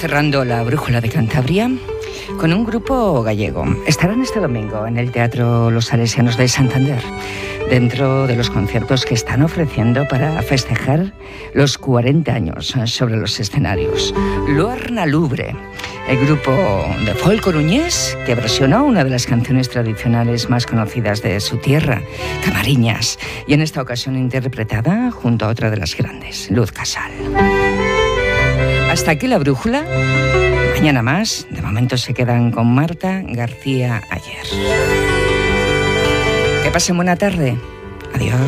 cerrando la Brújula de Cantabria con un grupo gallego. Estarán este domingo en el Teatro Los Salesianos de Santander, dentro de los conciertos que están ofreciendo para festejar los 40 años sobre los escenarios. Luarna Lubre, el grupo de folk coruñés que versionó una de las canciones tradicionales más conocidas de su tierra, Camariñas, y en esta ocasión interpretada junto a otra de las grandes, Luz Casal. Hasta aquí la Brújula. Mañana más. De momento se quedan con Marta García Ayer. Que pasen buena tarde. Adiós.